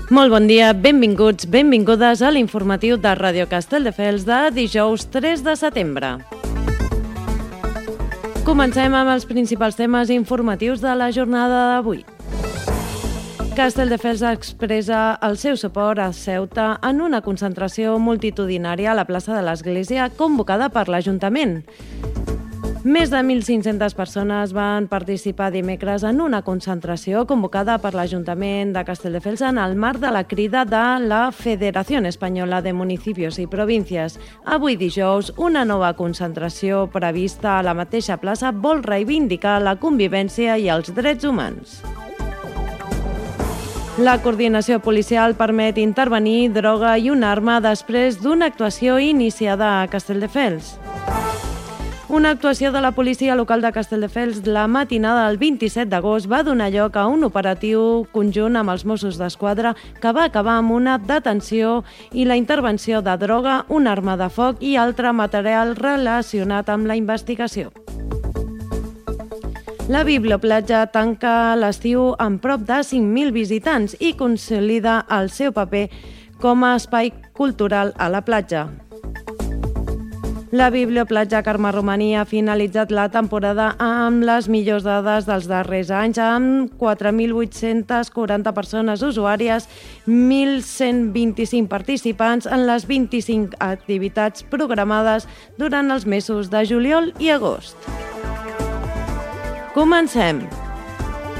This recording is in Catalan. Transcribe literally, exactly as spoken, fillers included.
Molt bon dia, benvinguts, benvingudes a l'informatiu de Ràdio Castelldefels de dijous tres de setembre. Comencem amb els principals temes informatius de la jornada d'avui. Castelldefels expressa el seu suport a Ceuta en una concentració multitudinària a la plaça de l'Església convocada per l'Ajuntament. Més de mil cinc-centes persones van participar dimecres en una concentració convocada per l'Ajuntament de Castelldefels en el marc de la crida de la Federació Espanyola de Municipios i Províncies. Avui dijous, una nova concentració prevista a la mateixa plaça vol reivindicar la convivència i els drets humans. La coordinació policial permet intervenir droga i una arma després d'una actuació iniciada a Castelldefels. Una actuació de la policia local de Castelldefels la matinada del vint-i-set d'agost va donar lloc a un operatiu conjunt amb els Mossos d'Esquadra que va acabar amb una detenció i la intervenció de droga, una arma de foc i altre material relacionat amb la investigació. La Biblioplatja tanca l'estiu amb prop de cinc mil visitants i consolida el seu paper com a espai cultural a la platja. La Biblioplatja Carme Romaní ha finalitzat la temporada amb les millors dades dels darrers anys, amb quatre mil vuit-centes quaranta persones usuàries, mil cent vint-i-cinc participants en les vint-i-cinc activitats programades durant els mesos de juliol i agost. Comencem!